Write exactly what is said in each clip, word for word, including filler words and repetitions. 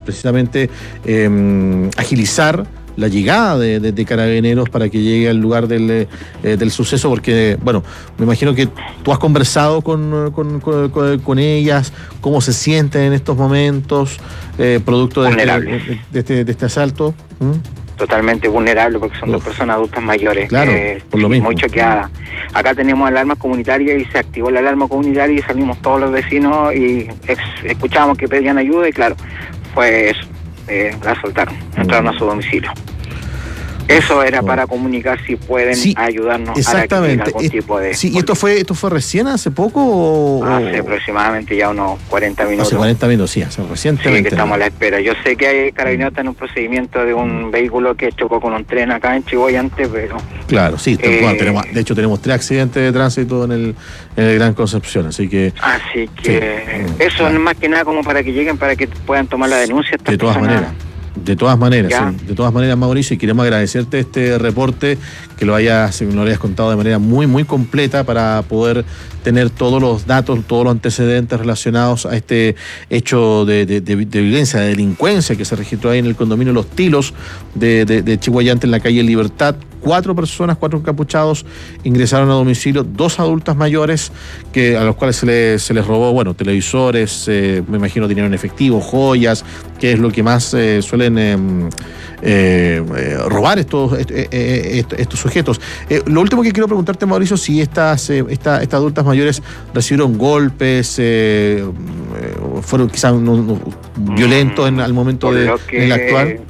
precisamente eh, agilizar la llegada de, de, de carabineros para que llegue al lugar del, eh, del suceso, porque, bueno, me imagino que tú has conversado con, con, con, con ellas, cómo se sienten en estos momentos, eh, producto de, de, de, de, este, de este asalto. ¿Mm? Totalmente vulnerable porque son Uf. dos personas adultas mayores. Claro, eh, por lo mismo. Muy choqueadas. Acá tenemos alarmas comunitarias y se activó la alarma comunitaria y salimos todos los vecinos y ex, escuchábamos que pedían ayuda y claro, pues eh, la soltaron, entraron mm. a su domicilio. Eso era para comunicar si pueden sí, ayudarnos exactamente. a que algún es, tipo de... Sí, ¿y esto fue esto fue recién, hace poco? O, hace aproximadamente ya unos cuarenta minutos. Hace cuarenta minutos, sí, hace recientemente. Sí, que estamos a la espera. Yo sé que hay carabineros en un procedimiento de un vehículo que chocó con un tren acá en Chihuahua antes, pero... Claro, sí, eh, bueno, tenemos, de hecho tenemos tres accidentes de tránsito en el, en el Gran Concepción, así que... Así que sí, eso claro. es más que nada como para que lleguen, para que puedan tomar la denuncia. De todas personas. maneras. De todas maneras, sí, de todas maneras, Mauricio, y queremos agradecerte este reporte, que lo hayas, lo hayas contado de manera muy, muy completa para poder tener todos los datos, todos los antecedentes relacionados a este hecho de, de, de, de violencia, de delincuencia que se registró ahí en el condominio Los Tilos de, de, de Chihuayante en la calle Libertad. Cuatro personas, cuatro encapuchados ingresaron a domicilio, dos adultas mayores que a los cuales se les, se les robó, bueno, televisores, eh, me imagino dinero en efectivo, joyas, que es lo que más eh, suelen eh, eh, eh, robar estos, eh, eh, estos sujetos. Eh, lo último que quiero preguntarte, Mauricio, si estas, eh, esta, estas adultas mayores recibieron golpes, eh, eh, fueron quizás no, no, violentos en, al momento de, que... del actual.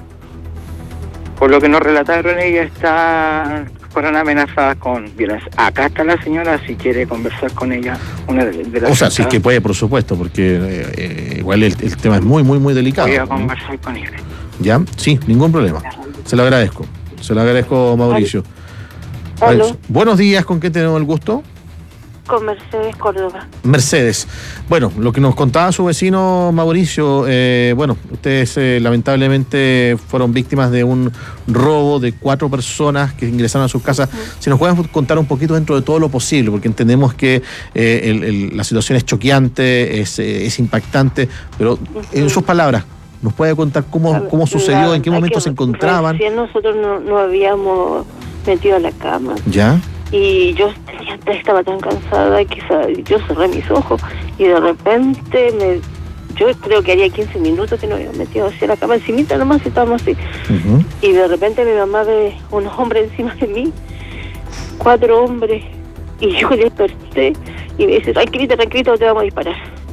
Por lo que nos relataron, ella está, fueron amenazadas con violencia. Acá está la señora, si quiere conversar con ella. Una de, de las o sea, si es que puede, por supuesto, porque eh, eh, igual el, el tema es muy, muy, muy delicado. Voy a conversar ¿no? con ella. ¿Ya? Sí, ningún problema. Se lo agradezco. Se lo agradezco, Mauricio. ¿Aló? Buenos días, ¿con qué tenemos el gusto? Con Mercedes Córdoba. Mercedes. Bueno, lo que nos contaba su vecino Mauricio, eh, bueno, ustedes eh, lamentablemente fueron víctimas de un robo de cuatro personas que ingresaron a sus casas. Uh-huh. Si nos pueden contar un poquito dentro de todo lo posible, porque entendemos que eh, el, el, la situación es choqueante, es, eh, es impactante, pero uh-huh. en sus palabras, ¿nos puede contar cómo, cómo sucedió, la, en qué momento se encontraban? Recién nosotros no, no habíamos metido a la cama. ¿Ya? Y yo tenía, estaba tan cansada que yo cerré mis ojos y de repente me, yo creo que haría quince minutos que no había metido hacia la cama, encimita nomás estábamos así. Uh-huh. Y de repente mi mamá ve unos hombres encima de mí, cuatro hombres, y yo desperté y me dice, tranquilita, tranquilita, te vamos a disparar.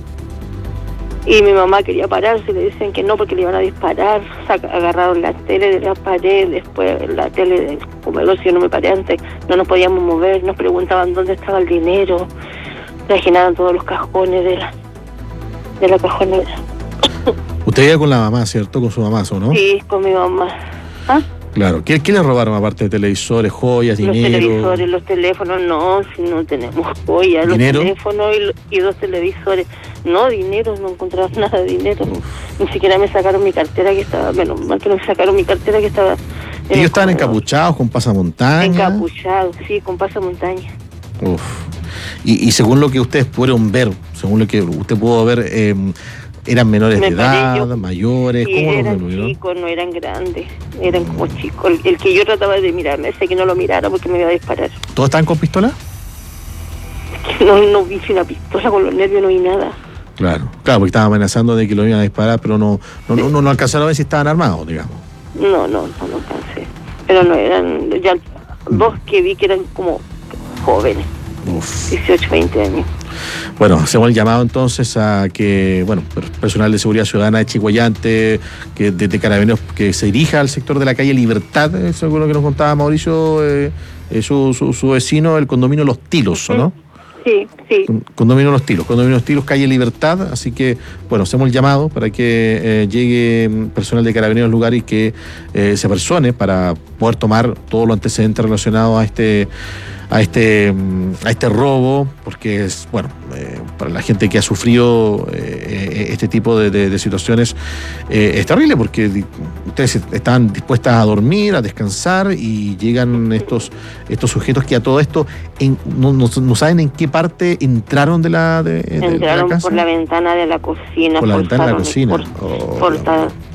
Y mi mamá quería pararse, le decían que no porque le iban a disparar, Saca, agarraron la tele de la pared, después la tele del comedor, si yo no me paré antes, no nos podíamos mover, nos preguntaban dónde estaba el dinero, trajinaron todos los cajones de la, de la cajonera. Usted iba con la mamá, ¿cierto? Con su mamá, ¿no? Sí, con mi mamá. ¿Ah? Claro. ¿Qué, ¿Qué le robaron aparte de televisores, joyas, los dinero? Los televisores, los teléfonos, no, si no tenemos joyas, ¿Dinero? Los teléfonos y, y dos televisores. No, dinero, no encontraron nada de dinero. Uf. Ni siquiera me sacaron mi cartera que estaba, menos mal que no me sacaron mi cartera que estaba... ¿Ellos estaban encapuchados con pasamontaña? Encapuchados, sí, con pasamontaña. Uf. Y, y según lo que ustedes pudieron ver, según lo que usted pudo ver... Eh, ¿eran menores me de edad, yo, mayores? Sí, ¿Cómo eran los chicos, no eran grandes, eran mm. como chicos. El, el que yo trataba de mirarme, ese que no lo mirara porque me iba a disparar. ¿Todos estaban con pistola? No, no vi una pistola, con los nervios no vi nada. Claro, claro, porque estaban amenazando de que lo iban a disparar, pero no no, no, no, no alcanzaron a ver si estaban armados, digamos. No, no, no, no alcancé. Pero no eran, ya mm. dos que vi que eran como jóvenes, Uf. dieciocho, veinte años. Bueno, hacemos el llamado entonces a que, bueno, personal de seguridad ciudadana de Chihuayante, que de, de Carabineros, que se dirija al sector de la calle Libertad, eso es lo que nos contaba Mauricio, eh, eh, su, su, su vecino, el condominio Los Tilos, ¿no? Sí, sí. Condominio Los Tilos, Condominio Los Tilos, calle Libertad, así que, bueno, hacemos el llamado para que eh, llegue personal de Carabineros al lugar y que eh, se persone para poder tomar todos los antecedentes relacionados a este a este a este robo, porque es, bueno, eh, para la gente que ha sufrido eh, este tipo de, de, de situaciones eh, es terrible, porque ustedes están dispuestas a dormir, a descansar, y llegan estos estos sujetos que a todo esto en, no, no, no saben en qué parte entraron de la de, entraron de la casa. Por la ventana de la cocina, por la ventana de la cocina por, oh, por,